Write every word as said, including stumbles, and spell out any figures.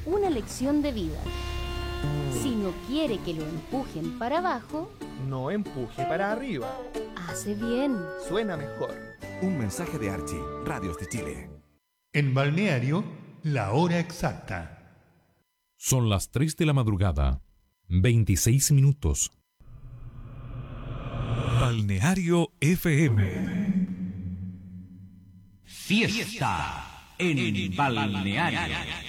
una lección de vida. Si no quiere que lo empujen para abajo, no empuje para arriba. Hace bien. Suena mejor. Un mensaje de Archie, Radios de Chile. En Balneario, la hora exacta. Son las tres de la madrugada, veintiséis minutos. Balneario F M. Fiesta en Balneario.